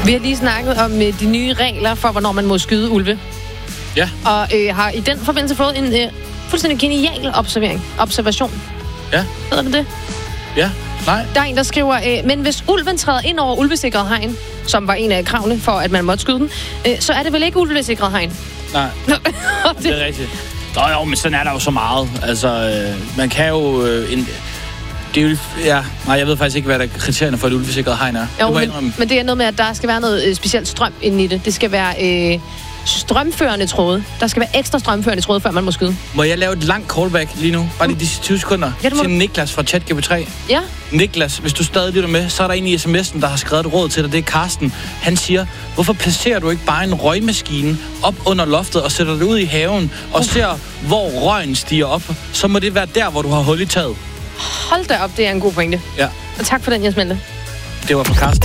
Vi har lige snakket om de nye regler for, hvornår man må skyde ulve. Ja. Og har i den forbindelse fået en fuldstændig genial observation. Ja. Hedder det? Ja. Nej. Der er en, der skriver, men hvis ulven træder ind over ulvesikret hegn, som var en af kravene for, at man måtte skyde den, så er det vel ikke ulvesikret hegn? Nej, det er rigtigt. Jo, men sådan er der jo så meget. Altså, man kan jo... det er jo, nej, jeg ved faktisk ikke, hvad der kriterierne for et ulvesikret hegn er. Jo, men det er noget med, at der skal være noget specielt strøm inde i det. Det skal være strømførende tråde. Der skal være ekstra strømførende tråde, før man må skyde. Må jeg lave et langt callback lige nu? Bare lige de 20 sekunder. Ja, til Niklas fra ChatGPT. Ja. Niklas, hvis du stadig lytter med, så er der en i sms'en, der har skrevet et råd til dig. Det er Karsten. Han siger, hvorfor placerer du ikke bare en røgmaskine op under loftet og sætter det ud i haven og ser, hvor røgen stiger op? Så må det være der, hvor du har hul i taget. Hold da op, det er en god pointe. Ja. Og tak for den, Jesmelde. Det var fra Karsten.